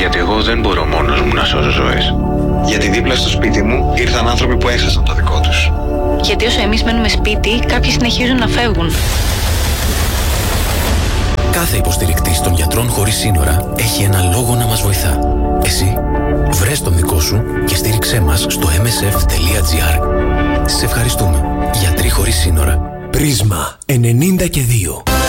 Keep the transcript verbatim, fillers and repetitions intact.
Γιατί εγώ δεν μπορώ μόνος μου να σώσω ζωές. Γιατί δίπλα στο σπίτι μου ήρθαν άνθρωποι που έχασαν το δικό τους. Γιατί όσο εμείς μένουμε σπίτι, κάποιοι συνεχίζουν να φεύγουν. Κάθε υποστηρικτής των Γιατρών Χωρίς Σύνορα έχει ένα λόγο να μας βοηθά. Εσύ, βρες τον δικό σου και στήριξέ μας στο εμ ες εφ τελεία τζι άρ. Σε ευχαριστούμε. Γιατροί Χωρίς Σύνορα. Πρίσμα ενενήντα και δύο.